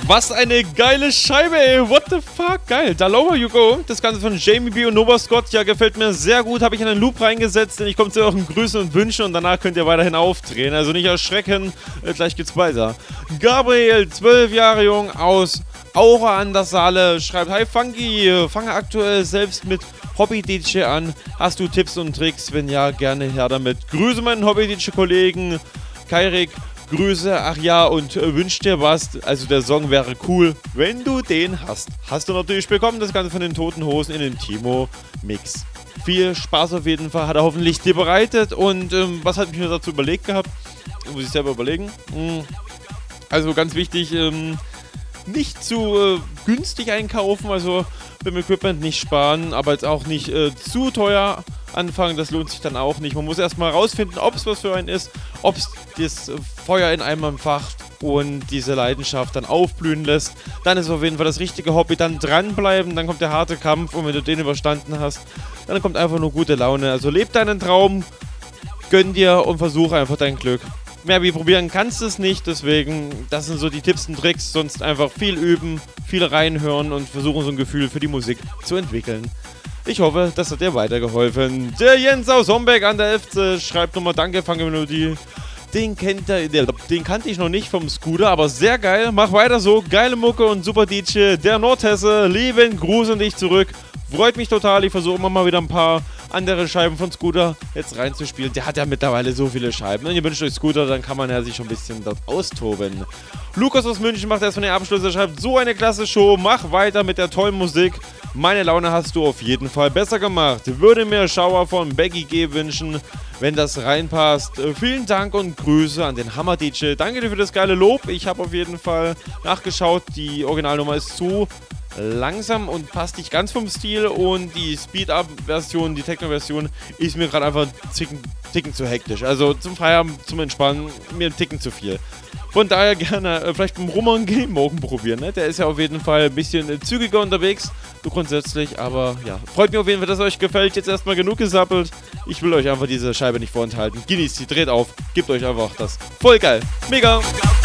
Was eine geile Scheibe, ey. What the fuck? Geil. Da Lower You Go. Das Ganze von Jamie B. und Nova Scott. Ja, gefällt mir sehr gut. Habe ich in einen Loop reingesetzt. Denn ich komme zu euren Grüßen und Wünschen. Und danach könnt ihr weiterhin aufdrehen. Also nicht erschrecken. Gleich geht's weiter. Gabriel, 12 Jahre jung, aus Aura an der Saale. Schreibt: Hi Funky. Fange aktuell selbst mit Hobby-DJ an. Hast du Tipps und Tricks? Wenn ja, gerne her damit. Grüße meinen Hobby-DJ-Kollegen Kairik. Grüße, ach ja, und wünsch dir was. Also der Song wäre cool, wenn du den hast. Hast du natürlich bekommen, das Ganze von den Toten Hosen in den Timo-Mix. Viel Spaß auf jeden Fall, hat er hoffentlich dir bereitet. Und was hat mich mir dazu überlegt gehabt? Muss ich selber überlegen. Also ganz wichtig, nicht zu günstig einkaufen, also beim Equipment nicht sparen, aber jetzt auch nicht zu teuer anfangen, das lohnt sich dann auch nicht. Man muss erstmal rausfinden, ob es was für einen ist, ob es das Feuer in einem entfacht und diese Leidenschaft dann aufblühen lässt. Dann ist auf jeden Fall das richtige Hobby, dann dranbleiben, dann kommt der harte Kampf und wenn du den überstanden hast, dann kommt einfach nur gute Laune. Also leb deinen Traum, gönn dir und versuch einfach dein Glück. Mehr wie probieren kannst du es nicht, deswegen, das sind so die Tipps und Tricks, sonst einfach viel üben, viel reinhören und versuchen so ein Gefühl für die Musik zu entwickeln. Ich hoffe, das hat dir weitergeholfen. Der Jens aus Homberg an der 11. schreibt nochmal: Danke, Funky-Melodie. Den kannte ich noch nicht vom Scooter, aber sehr geil. Mach weiter so, geile Mucke und super DJ. Der Nordhesse, lieben Gruß an dich zurück. Freut mich total, ich versuche immer mal wieder ein paar andere Scheiben von Scooter jetzt reinzuspielen. Der hat ja mittlerweile so viele Scheiben. Und ihr wünscht euch Scooter, dann kann man ja sich schon ein bisschen dort austoben. Lukas aus München macht erstmal den Abschluss. Er schreibt: So eine klasse Show, mach weiter mit der tollen Musik. Meine Laune hast du auf jeden Fall besser gemacht. Würde mir Schauer von Becky G wünschen, wenn das reinpasst. Vielen Dank und Grüße an den Hammer-DJ. Danke dir für das geile Lob. Ich habe auf jeden Fall nachgeschaut. Die Originalnummer ist zu langsam und passt nicht ganz vom Stil. Und die Speed-Up-Version, die Techno-Version, ist mir gerade einfach ein Ticken zu hektisch. Also zum Feierabend, zum Entspannen, mir ein Ticken zu viel. Von daher gerne vielleicht beim Rummern Game morgen probieren. Ne? Der ist ja auf jeden Fall ein bisschen zügiger unterwegs, so grundsätzlich. Aber ja, freut mich auf jeden Fall, dass es euch gefällt. Jetzt erstmal genug gesappelt. Ich will euch einfach diese Scheibe nicht vorenthalten. Genießt sie, dreht auf, gebt euch einfach das. Voll geil. Mega.